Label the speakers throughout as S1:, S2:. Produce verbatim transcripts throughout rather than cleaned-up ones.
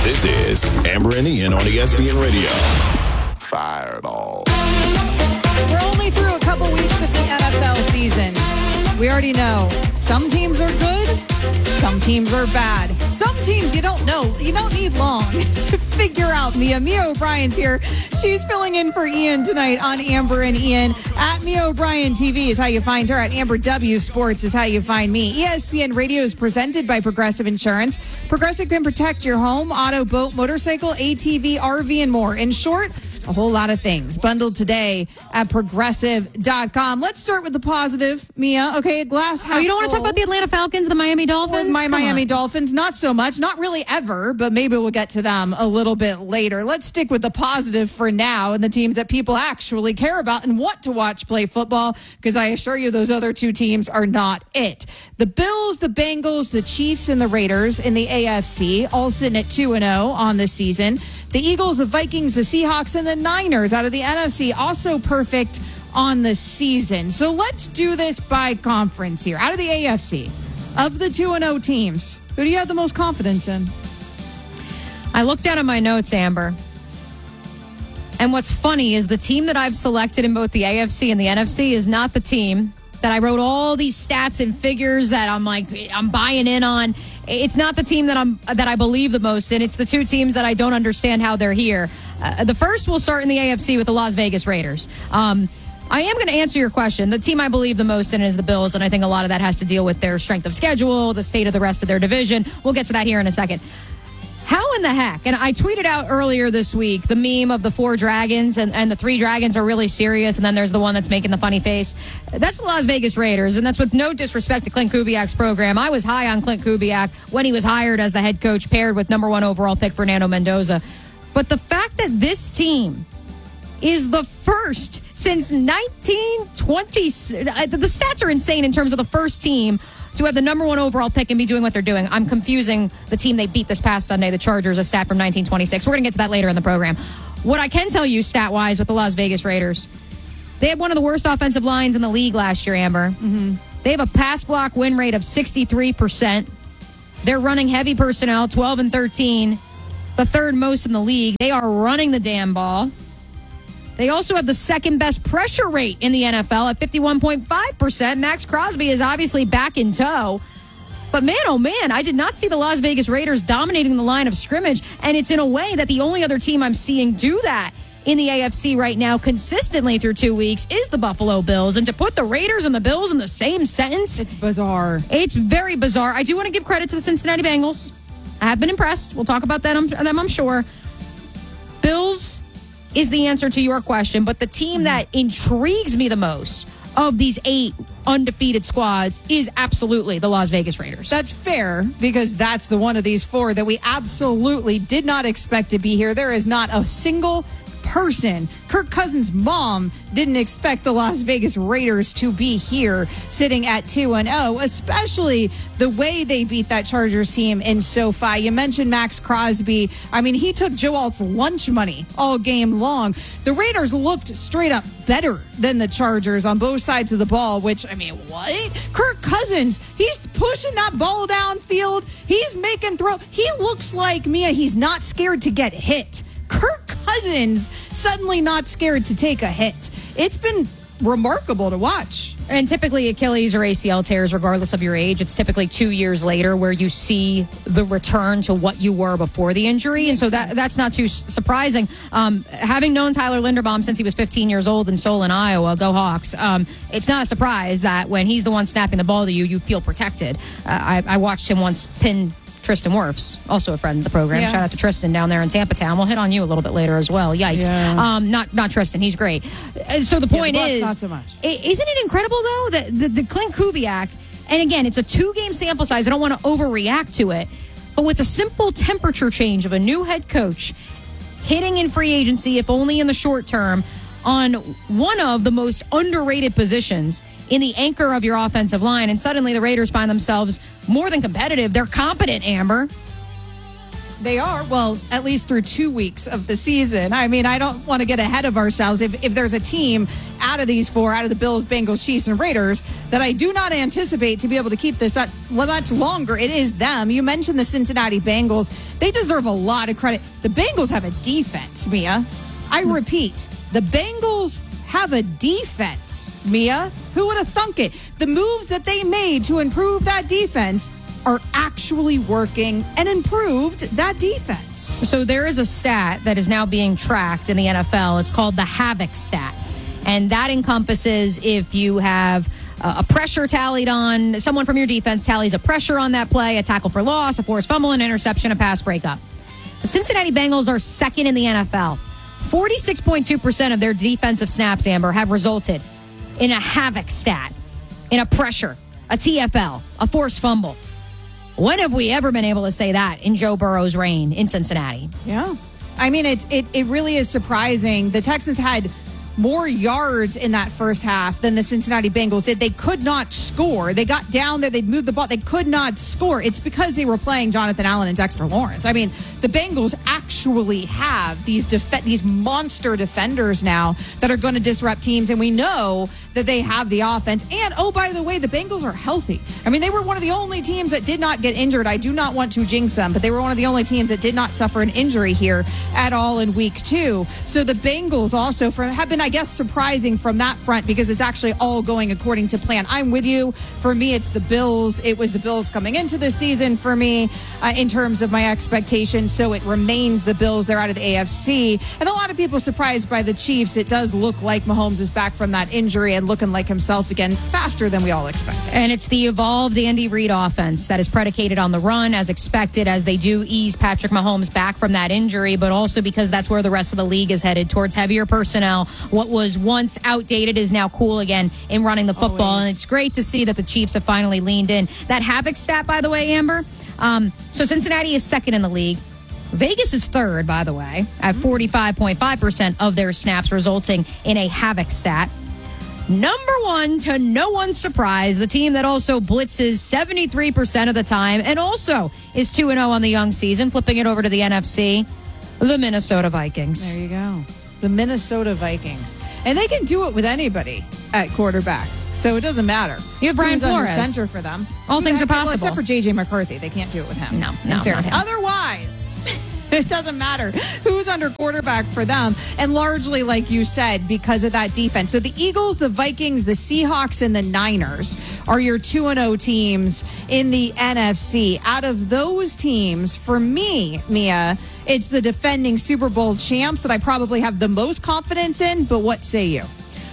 S1: This is Amber and Ian on E S P N Radio. Fireball.
S2: We're only through a couple weeks of the N F L season. We already know some teams are good, some teams are bad. Some teams you don't know. You don't need long to figure out. Mia. Mia O'Brien's here. She's filling in for Ian tonight on Amber and Ian. At Mia O'Brien T V is how you find her. At Amber W Sports is how you find me. E S P N Radio is presented by Progressive Insurance. Progressive can protect your home, auto, boat, motorcycle, A T V, R V, and more. In short, a whole lot of things bundled today at progressive dot com. Let's start with the positive, Mia. Okay, glass half
S3: Oh, you don't want to talk about the Atlanta Falcons, the Miami Dolphins?
S2: My
S3: Come
S2: Miami
S3: on.
S2: Dolphins, not so much. Not really ever, but maybe we'll get to them a little bit later. Let's stick with the positive for now and the teams that people actually care about and want to watch play football, because I assure you those other two teams are not it. The Bills, the Bengals, the Chiefs, and the Raiders in the A F C, all sitting at two and oh on the season. The Eagles, the Vikings, the Seahawks, and the Niners out of the N F C, also perfect on the season. So let's do this by conference here. Out of the A F C, of the two and oh teams, who do you have the most confidence in?
S3: I looked down at my notes, Amber. And what's funny is the team that I've selected in both the A F C and the N F C is not the team that I wrote all these stats and figures that I'm like, I'm buying in on. It's not the team that I'm that I believe the most in. It's the two teams that I don't understand how they're here. Uh, the first will start in the A F C with the Las Vegas Raiders. Um, I am going to answer your question. The team I believe the most in is the Bills, and I think a lot of that has to deal with their strength of schedule, the state of the rest of their division. We'll get to that here in a second. How in the heck? And I tweeted out earlier this week the meme of the four dragons, and, and the three dragons are really serious, and then there's the one that's making the funny face. That's the Las Vegas Raiders, and that's with no disrespect to Clint Kubiak's program. I was high on Clint Kubiak when he was hired as the head coach, paired with number one overall pick Fernando Mendoza. But the fact that this team is the first since nineteen twenty, the stats are insane in terms of the first team to have the number one overall pick and be doing what they're doing. I'm confusing the team they beat this past Sunday, the Chargers, a stat from nineteen twenty-six. We're going to get to that later in the program. What I can tell you stat-wise with the Las Vegas Raiders, they had one of the worst offensive lines in the league last year, Amber. Mm-hmm. They have a pass block win rate of sixty-three percent. They're running heavy personnel, twelve and thirteen, the third most in the league. They are running the damn ball. They also have the second best pressure rate in the N F L at fifty-one point five percent. Max Crosby is obviously back in tow. But man, oh man, I did not see the Las Vegas Raiders dominating the line of scrimmage. And it's in a way that the only other team I'm seeing do that in the A F C right now consistently through two weeks is the Buffalo Bills. And to put the Raiders and the Bills in the same sentence,
S2: It's bizarre.
S3: it's very bizarre. I do want to give credit to the Cincinnati Bengals. I have been impressed. We'll talk about that, I'm, them, I'm sure. Bills is the answer to your question, but the team that intrigues me the most of these eight undefeated squads is absolutely the Las Vegas Raiders.
S2: That's fair, because that's the one of these four that we absolutely did not expect to be here. There is not a single person. Kirk Cousins' mom didn't expect the Las Vegas Raiders to be here sitting at two and oh, especially the way they beat that Chargers team in SoFi. You mentioned Max Crosby. I mean, he took Joe Alt's lunch money all game long. The Raiders looked straight up better than the Chargers on both sides of the ball, which, I mean, what? Kirk Cousins, he's pushing that ball downfield. He's making throw. He looks like, Mia, he's not scared to get hit. Kirk Cousins suddenly not scared to take a hit. It's been remarkable to watch.
S3: And typically Achilles or A C L tears, regardless of your age, it's typically two years later where you see the return to what you were before the injury. And so that that's not too surprising. Um, having known Tyler Linderbaum since he was fifteen years old in Solon, Iowa, go Hawks, um, it's not a surprise that when he's the one snapping the ball to you, you feel protected. Uh, I, I watched him once pin Tristan Wirfs, also a friend of the program.
S2: Yeah.
S3: Shout out to Tristan down there in Tampa Town. We'll hit on you a little bit later as well. Yikes.
S2: Yeah.
S3: Um, not not Tristan. He's great. Uh, So the point
S2: Yeah, the Bucks,
S3: is,
S2: not so much.
S3: i- isn't it incredible, though, that the, the Clint Kubiak, and again, it's a two-game sample size. I don't want to overreact to it, but with a simple temperature change of a new head coach hitting in free agency, if only in the short term, on one of the most underrated positions in the anchor of your offensive line, and suddenly the Raiders find themselves more than competitive. They're competent, Amber.
S2: They are. Well, at least through two weeks of the season. I mean, I don't want to get ahead of ourselves. If, if there's a team out of these four, out of the Bills, Bengals, Chiefs, and Raiders, that I do not anticipate to be able to keep this up much longer, it is them. You mentioned the Cincinnati Bengals. They deserve a lot of credit. The Bengals have a defense, Mia. I repeat, the Bengals have a defense, Mia. Who would have thunk it? The moves that they made to improve that defense are actually working and improved that defense.
S3: So there is a stat that is now being tracked in the N F L. It's called the Havoc stat. And that encompasses if you have a pressure tallied on, someone from your defense tallies a pressure on that play, a tackle for loss, a forced fumble, an interception, a pass breakup. The Cincinnati Bengals are second in the N F L. forty-six point two percent of their defensive snaps, Amber, have resulted in a Havoc stat, in a pressure, a T F L, a forced fumble. When have we ever been able to say that in Joe Burrow's reign in Cincinnati?
S2: Yeah. I mean, it's, it, it really is surprising. The Texans had more yards in that first half than the Cincinnati Bengals did. They could not score. They got down there. They'd moved the ball. They could not score. It's because they were playing Jonathan Allen and Dexter Lawrence. I mean, the Bengals actually have these def- these monster defenders now that are going to disrupt teams, and we know that they have the offense. And, oh, by the way, the Bengals are healthy. I mean, they were one of the only teams that did not get injured. I do not want to jinx them, but they were one of the only teams that did not suffer an injury here at all in week two. So the Bengals also for, have been, I guess, surprising from that front because it's actually all going according to plan. I'm with you. For me, it's the Bills. It was the Bills coming into the season for me uh, in terms of my expectations. So it remains the Bills. They're out of the A F C. And a lot of people surprised by the Chiefs. It does look like Mahomes is back from that injury and looking like himself again faster than we all expected.
S3: And it's the evolved Andy Reid offense that is predicated on the run as expected as they do ease Patrick Mahomes back from that injury, but also because that's where the rest of the league is headed, towards heavier personnel. What was once outdated is now cool again in running the football. Always. And it's great to see that the Chiefs have finally leaned in. That Havoc stat, by the way, Amber, um, so Cincinnati is second in the league. Vegas is third, by the way, at forty-five point five percent of their snaps resulting in a Havoc stat. Number one, to no one's surprise, the team that also blitzes seventy-three percent of the time and also is two and oh on the young season, flipping it over to the N F C, the Minnesota Vikings.
S2: There you go. The Minnesota Vikings. And they can do it with anybody at quarterback. So it doesn't matter.
S3: You have Brian
S2: Who's
S3: Flores.
S2: Under center for them.
S3: All things are possible.
S2: Well, except for J J McCarthy. They can't do it with him.
S3: No, no,
S2: in fairness.
S3: not him.
S2: Otherwise, it doesn't matter who's under quarterback for them. And largely, like you said, because of that defense. So the Eagles, the Vikings, the Seahawks, and the Niners are your two and oh teams in the N F C. Out of those teams, for me, Mia, it's the defending Super Bowl champs that I probably have the most confidence in. But what say you?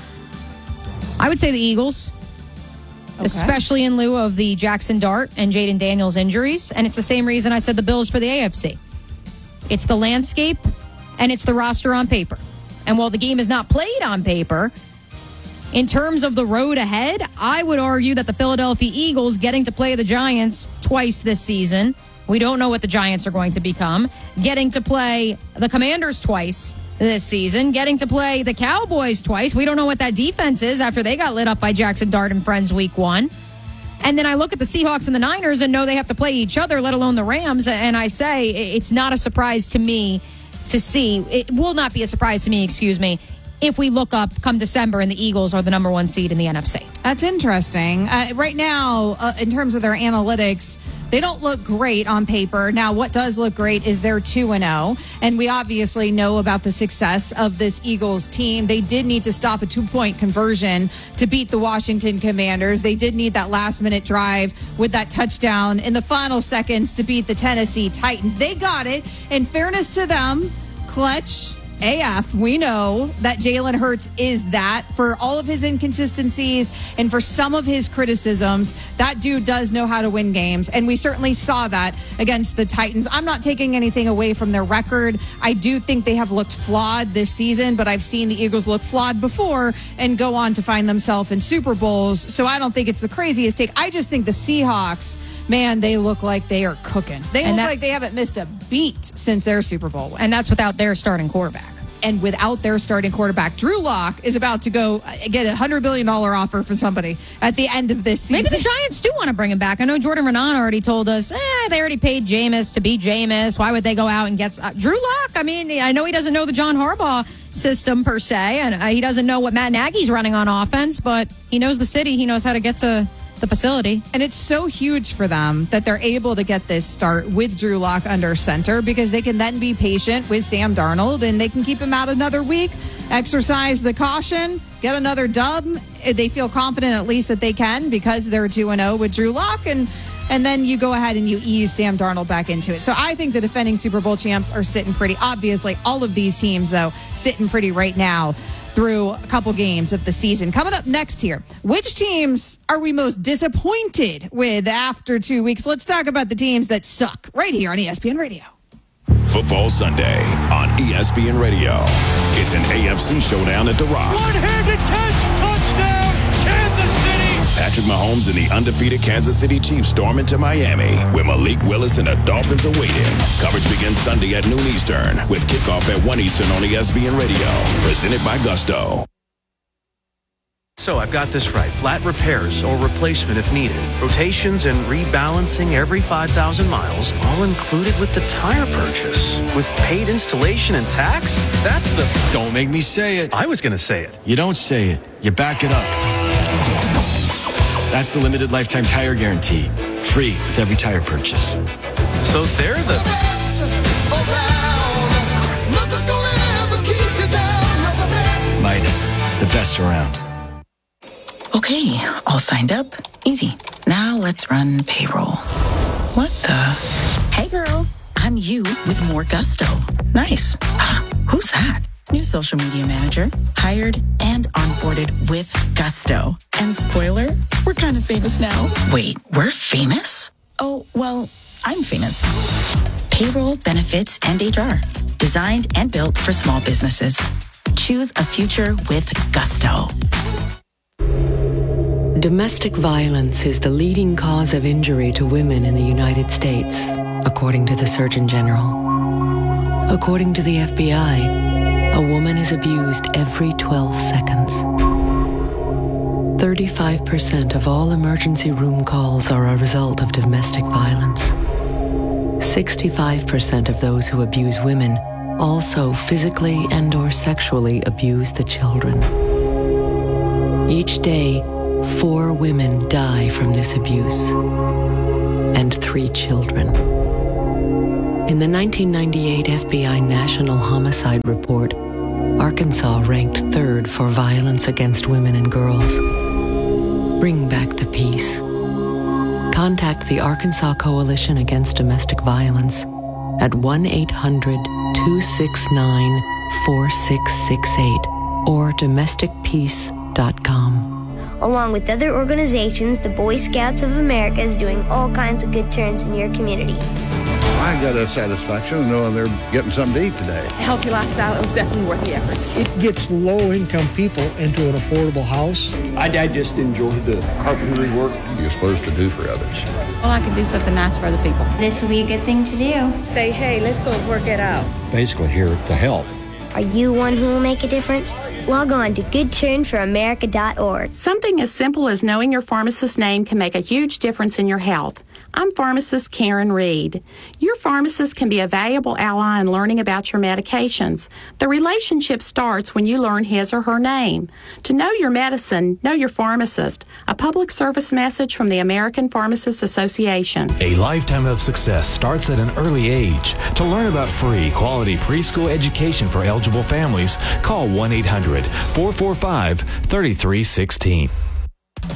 S3: I would say the Eagles. Okay. Especially in lieu of the Jackson Dart and Jaden Daniels injuries. And it's the same reason I said the Bills for the A F C. It's the landscape and it's the roster on paper. And while the game is not played on paper, in terms of the road ahead, I would argue that the Philadelphia Eagles getting to play the Giants twice this season, we don't know what the Giants are going to become, getting to play the Commanders twice this season, getting to play the Cowboys twice. We don't know what that defense is after they got lit up by Jackson Dart and friends week one. And then I look at the Seahawks and the Niners and know they have to play each other, let alone the Rams. And I say it's not a surprise to me to see. It will not be a surprise to me, excuse me, if we look up come December and the Eagles are the number one seed in the N F C.
S2: That's interesting. Uh, right now, uh, in terms of their analytics, they don't look great on paper. Now, what does look great is they're two and oh, and we obviously know about the success of this Eagles team. They did need to stop a two-point conversion to beat the Washington Commanders. They did need that last-minute drive with that touchdown in the final seconds to beat the Tennessee Titans. They got it. In fairness to them, clutch A F, we know that Jalen Hurts is that. For all of his inconsistencies and for some of his criticisms, that dude does know how to win games, and we certainly saw that against the Titans. I'm not taking anything away from their record. I do think they have looked flawed this season, but I've seen the Eagles look flawed before and go on to find themselves in Super Bowls, so I don't think it's the craziest take. I just think the Seahawks, man, they look like they are cooking. They and look that, like they haven't missed a beat since their Super Bowl win.
S3: And that's without their starting quarterback.
S2: and without their starting quarterback. Drew Lock is about to go get a one hundred billion dollars offer for somebody at the end of this season.
S3: Maybe the Giants do want to bring him back. I know Jordan Renan already told us, eh, they already paid Jameis to be Jameis. Why would they go out and get uh, Drew Lock? I mean, I know he doesn't know the John Harbaugh system per se, and uh, he doesn't know what Matt Nagy's running on offense, but he knows the city. He knows how to get to the facility.
S2: And it's so huge for them that they're able to get this start with Drew Lock under center, because they can then be patient with Sam Darnold and they can keep him out another week, exercise the caution, get another dub. They feel confident at least that they can, because they're two and oh with Drew Lock, and and then you go ahead and you ease Sam Darnold back into it. So I think the defending Super Bowl champs are sitting pretty. Obviously, all of these teams, though, sitting pretty right now through a couple games of the season. Coming up next here, which teams are we most disappointed with after two weeks? Let's talk about the teams that suck right here on E S P N Radio.
S1: Football Sunday on E S P N Radio. It's an A F C showdown at The Rock.
S4: One-handed catch, touchdown, Kansas City.
S1: Patrick Mahomes and the undefeated Kansas City Chiefs storm into Miami, where Malik Willis and the Dolphins are waiting. Coverage begins Sunday at noon Eastern, with kickoff at one Eastern on E S P N Radio. Presented by Gusto.
S5: So I've got this right. Flat repairs or replacement if needed. Rotations and rebalancing every five thousand miles, all included with the tire purchase. With paid installation and tax? That's the...
S6: Don't make me say it.
S5: I was going to say it.
S6: You don't say it. You back it up. That's the limited lifetime tire guarantee. Free with every tire purchase.
S5: So they're the...
S6: Midas, the best around.
S7: Okay, all signed up. Easy. Now let's run payroll. What the? Hey girl, I'm you with more gusto. Nice. Who's that? New social media manager. Hired and onboarded with gusto. And spoiler, we're kind of famous now. Wait, we're famous? Oh, well, I'm famous. Payroll, benefits, and H R. Designed and built for small businesses. Choose a future with gusto.
S8: Domestic violence is the leading cause of injury to women in the United States, according to the Surgeon General. According to the F B I, a woman is abused every twelve seconds. thirty-five percent of all emergency room calls are a result of domestic violence. sixty-five percent of those who abuse women also physically and or sexually abuse the children. Each day, four women die from this abuse, and three children. In the nineteen ninety-eight F B I National Homicide Report, Arkansas ranked third for violence against women and girls. Bring back the peace. Contact the Arkansas Coalition Against Domestic Violence at one eight hundred two six nine four six six eight or domestic peace dot com.
S9: Along with other organizations, the Boy Scouts of America is doing all kinds of good turns in your community.
S10: I got a satisfaction of knowing they're getting something to eat today.
S11: A healthy lifestyle is definitely worth the effort.
S12: It gets low-income people into an affordable house.
S13: I, I just enjoy the carpentry work
S10: you're supposed to do for others.
S14: Well, I can do something nice for other people.
S15: This would be a good thing to do.
S16: Say, hey, let's go work it out.
S17: Basically here to help.
S9: Are you one who will make a difference? Log on to good turn for america dot org.
S18: Something as simple as knowing your pharmacist's name can make a huge difference in your health. I'm pharmacist Karen Reed. Your pharmacist can be a valuable ally in learning about your medications. The relationship starts when you learn his or her name. To know your medicine, know your pharmacist. A public service message from the American Pharmacists Association.
S19: A lifetime of success starts at an early age. To learn about free, quality preschool education for eligible families, call one eight hundred four four five three three one six.